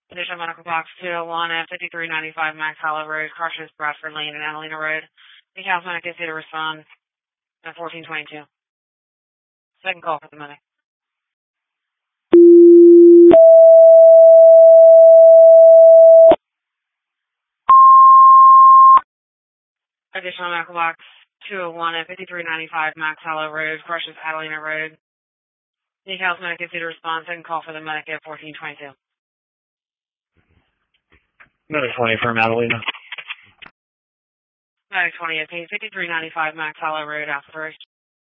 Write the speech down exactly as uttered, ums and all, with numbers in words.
Additional medical box two oh one at fifty-three ninety-five Max Hollow Road, Cautious, Bradford Lane, and Adelina Road. The house medic is here to respond at fourteen twenty-two. Second call for the medic. Additional medical box two oh one at fifty-three ninety-five Max Hollow Road, Cautious, Adelina Road. The house medic is here to respond. Second call for the medic at fourteen twenty-two. Medic twenty from Adelina. Medic twenty at fifty-three ninety-five Max Hollow Road, Alpha First.